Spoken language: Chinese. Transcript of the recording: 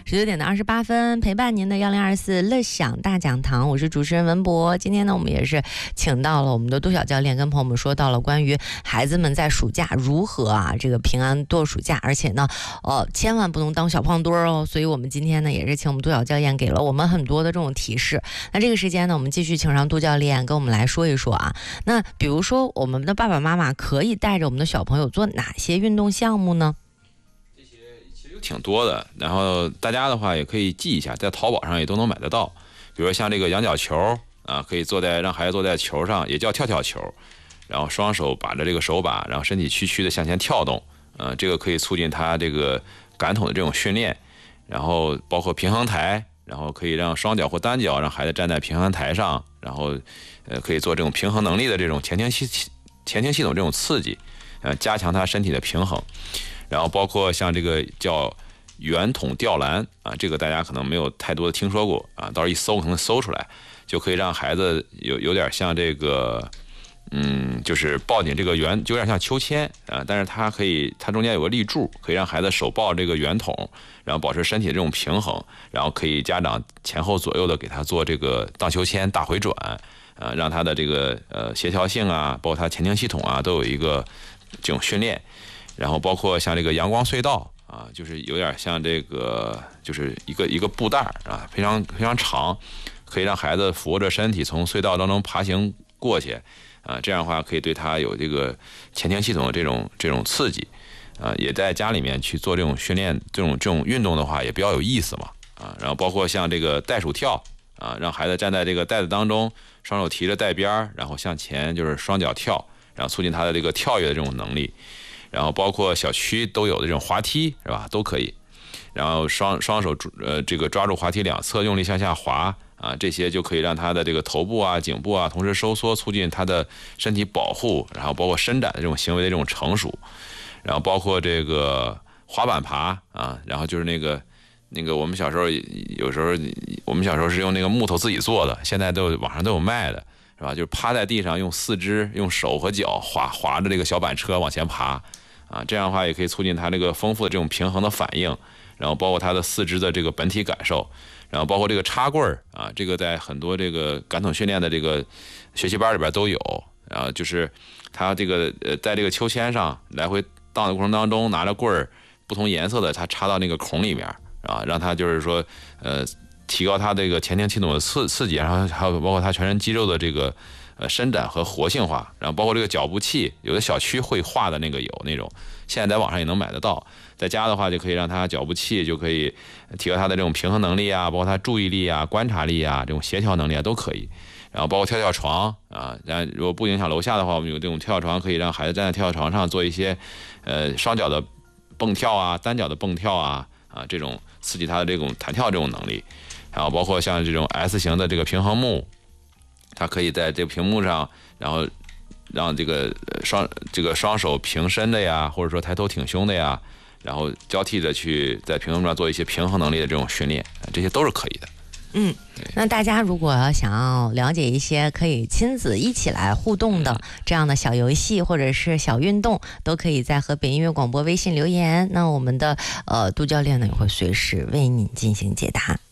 19点28分，陪伴您的1024乐享大讲堂，我是主持人文博。今天呢，我们也是请到了我们的杜小教练，跟朋友们说到了关于孩子们在暑假如何这个平安度暑假，而且呢，千万不能当小胖墩哦。所以我们今天呢，也是请我们杜小教练给了我们很多的这种提示。那这个时间呢，我们继续请上杜教练跟我们来说一说那比如说，我们的爸爸妈妈可以带着我们的小朋友做哪些运动项目呢？ 挺多的，然后大家的话也可以记一下，在淘宝上也都能买得到。比如像这个羊角球可以让孩子坐在球上，也叫跳跳球，然后双手把着这个手把，然后身体屈曲的向前跳动，这个可以促进他这个感统的这种训练。然后包括平衡台，然后可以让双脚或单脚让孩子站在平衡台上，然后可以做这种平衡能力的这种前庭系统这种刺激，加强他身体的平衡。然后包括像这个叫圆筒吊篮这个大家可能没有太多的听说过到时候一搜可能搜出来，就可以让孩子有点像这个就是抱紧这个圆，就有点像秋千但是它中间有个立柱，可以让孩子手抱这个圆筒，然后保持身体的这种平衡，然后可以家长前后左右的给他做这个荡秋千、大回转让他的这个协调性包括他前庭系统都有一个这种训练。然后包括像这个阳光隧道就是有点像这个，就是一个布袋非常非常长，可以让孩子俯卧着身体从隧道当中爬行过去这样的话可以对他有这个前庭系统的这种刺激也在家里面去做这种训练，这种运动的话也比较有意思嘛然后包括像这个袋鼠跳让孩子站在这个袋子当中，双手提着袋边，然后向前就是双脚跳，然后促进他的这个跳跃的这种能力。然后包括小区都有的这种滑梯是吧，都可以。然后双手这个抓住滑梯两侧用力向下滑这些就可以让他的这个头部颈部同时收缩，促进他的身体保护，然后包括伸展的这种行为的这种成熟。然后包括这个滑板爬然后就是那个我们小时候是用那个木头自己做的，现在网上都有卖的是吧，就是趴在地上用四肢用手和脚滑着这个小板车往前爬这样的话也可以促进他这个丰富的这种平衡的反应，然后包括他的四肢的这个本体感受。然后包括这个插棍这个在很多这个感统训练的这个学习班里边都有。然后就是他这个在这个秋千上来回荡的过程当中，拿着棍儿不同颜色的他插到那个孔里面让他就是说提高他这个前庭系统的刺激，然后还有包括他全身肌肉的这个伸展和活性化。然后包括这个脚步器，有的小区会画的那个有那种，现在在网上也能买得到。在家的话就可以让他脚步器就可以提高他的这种平衡能力包括他注意力观察力这种协调能力都可以。然后包括跳跳床如果不影响楼下的话，我们有这种跳跳床，可以让孩子站在跳跳床上做一些双脚的蹦跳单脚的蹦跳这种刺激他的这种弹跳这种能力。还有包括像这种 S 型的这个平衡木，它可以在这个屏幕上，然后让这个双手平伸的或者说抬头挺胸的然后交替着去在屏幕上做一些平衡能力的这种训练，这些都是可以的。 那大家如果想要了解一些可以亲子一起来互动的这样的小游戏或者是小运动，都可以在河北音乐广播微信留言，那我们的杜教练呢也会随时为您进行解答。